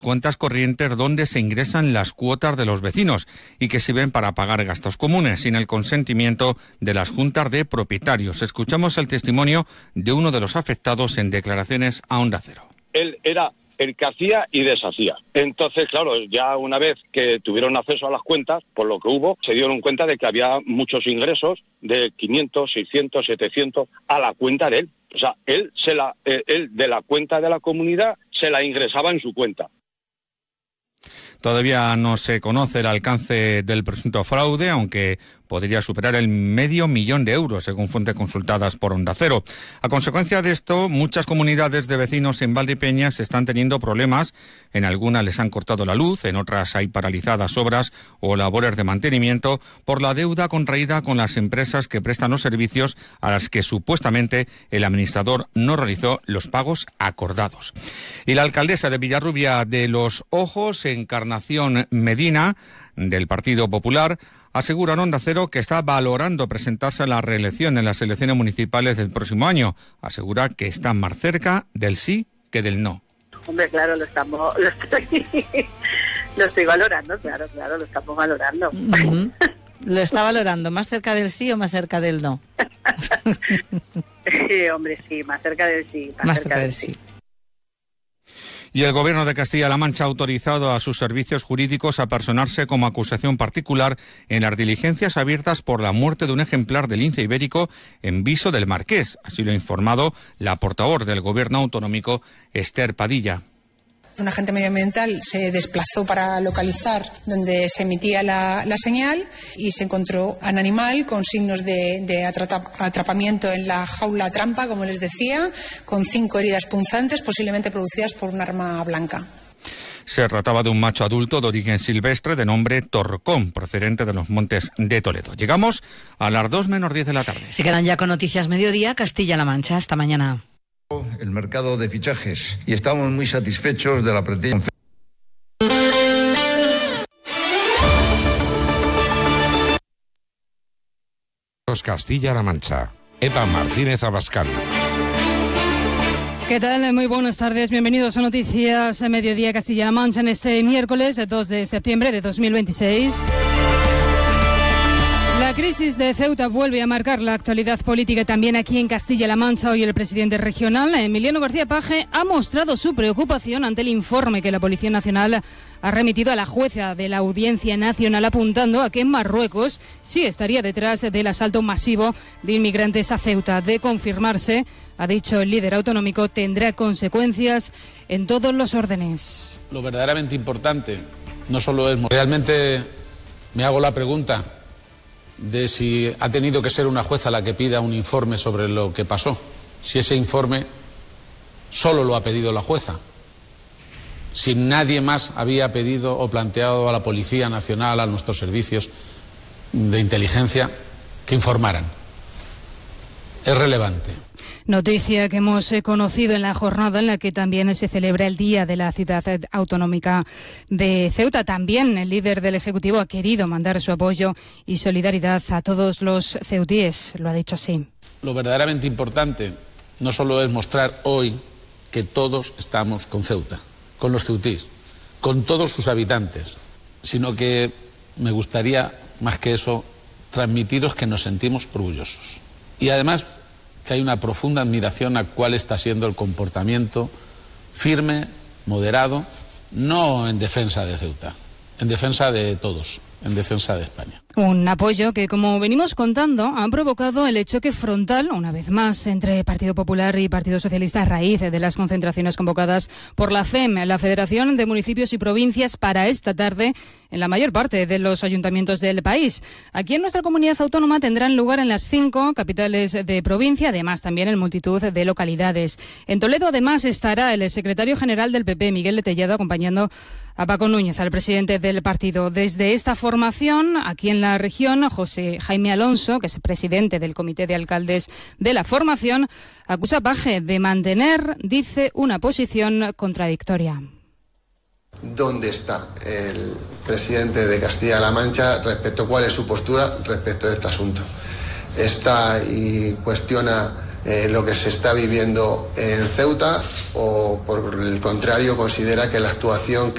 cuentas corrientes donde se ingresan las cuotas de los vecinos y que sirven para pagar gastos comunes sin el consentimiento de las juntas de propietarios. Escuchamos el testimonio de uno de los afectados en declaraciones a Onda Cero. Él era el que hacía y deshacía. Entonces, claro, ya una vez que tuvieron acceso a las cuentas, por lo que hubo, se dieron cuenta de que había muchos ingresos de 500, 600, 700 a la cuenta de él. O sea, él de la cuenta de la comunidad se la ingresaba en su cuenta. Todavía no se conoce el alcance del presunto fraude, aunque podría superar el $500,000 de euros, según fuentes consultadas por Onda Cero. A consecuencia de esto, muchas comunidades de vecinos en Valdepeñas están teniendo problemas. En algunas les han cortado la luz, en otras hay paralizadas obras o labores de mantenimiento por la deuda contraída con las empresas que prestan los servicios a las que supuestamente el administrador no realizó los pagos acordados. Y la alcaldesa de Villarrubia de los Ojos, Encarnación Medina, del Partido Popular, asegura en Onda Cero que está valorando presentarse a la reelección en las elecciones municipales del próximo año. Asegura que está más cerca del sí que del no. Hombre, claro, lo estoy valorando, claro, lo estamos valorando. Uh-huh. ¿Lo está valorando más cerca del sí o más cerca del no? Hombre, sí, más cerca del sí. Más cerca del sí. Y el Gobierno de Castilla-La Mancha ha autorizado a sus servicios jurídicos a personarse como acusación particular en las diligencias abiertas por la muerte de un ejemplar del lince ibérico en Viso del Marqués. Así lo ha informado la portavoz del Gobierno autonómico, Esther Padilla. Un agente medioambiental se desplazó para localizar donde se emitía la señal y se encontró un animal con signos de atrapamiento en la jaula trampa, como les decía, con 5 heridas punzantes, posiblemente producidas por un arma blanca. Se trataba de un macho adulto de origen silvestre de nombre Torcón, procedente de los Montes de Toledo. Llegamos a las 2:10 de la tarde. Se quedan ya con Noticias Mediodía, Castilla-La Mancha. Hasta mañana. El mercado de fichajes y estamos muy satisfechos de la presencia. Castilla-La Mancha. Eva Martínez Abascal. ¿Qué tal? Muy buenas tardes. Bienvenidos a Noticias Mediodía Castilla-La Mancha en este miércoles 2 de septiembre de 2026. La crisis de Ceuta vuelve a marcar la actualidad política también aquí en Castilla-La Mancha. Hoy el presidente regional, Emiliano García Paje, ha mostrado su preocupación ante el informe que la Policía Nacional ha remitido a la jueza de la Audiencia Nacional, apuntando a que Marruecos sí estaría detrás del asalto masivo de inmigrantes a Ceuta. De confirmarse, ha dicho el líder autonómico, tendrá consecuencias en todos los órdenes. Lo verdaderamente importante no solo es... Realmente me hago la pregunta de si ha tenido que ser una jueza la que pida un informe sobre lo que pasó, si ese informe solo lo ha pedido la jueza, si nadie más había pedido o planteado a la Policía Nacional, a nuestros servicios de inteligencia, que informaran. Es relevante. Noticia que hemos conocido en la jornada en la que también se celebra el Día de la Ciudad Autonómica de Ceuta. También el líder del Ejecutivo ha querido mandar su apoyo y solidaridad a todos los ceutíes. Lo ha dicho así. Lo verdaderamente importante no solo es mostrar hoy que todos estamos con Ceuta, con los ceutíes, con todos sus habitantes, sino que me gustaría, más que eso, transmitiros que nos sentimos orgullosos. Y además que hay una profunda admiración a cuál está siendo el comportamiento firme, moderado, no en defensa de Ceuta, en defensa de todos, en defensa de España. Un apoyo que, como venimos contando, ha provocado el choque frontal, una vez más, entre Partido Popular y Partido Socialista a raíz de las concentraciones convocadas por la FEM, la Federación de Municipios y Provincias, para esta tarde en la mayor parte de los ayuntamientos del país. Aquí en nuestra comunidad autónoma tendrán lugar en las 5 capitales de provincia, además también en multitud de localidades. En Toledo, además, estará el secretario general del PP, Miguel Tellado, acompañando a Paco Núñez, al presidente del partido. Desde esta formación, aquí en la región, José Jaime Alonso, que es presidente del Comité de Alcaldes de la formación, acusa a Paje de mantener, dice, una posición contradictoria. ¿Dónde está el presidente de Castilla-La Mancha respecto a cuál es su postura respecto a este asunto? Está y cuestiona lo que se está viviendo en Ceuta, o por el contrario considera que la actuación